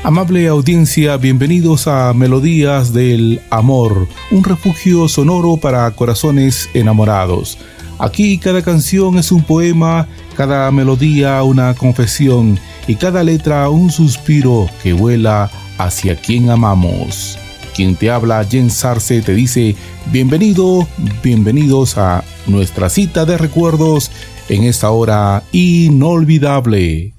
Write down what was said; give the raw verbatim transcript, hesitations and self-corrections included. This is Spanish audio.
Amable audiencia, bienvenidos a Melodías del Amor, un refugio sonoro para corazones enamorados. Aquí cada canción es un poema, cada melodía una confesión y cada letra un suspiro que vuela hacia quien amamos. Quien te habla, Jens Arce, te dice bienvenido, bienvenidos a nuestra cita de recuerdos en esta hora inolvidable.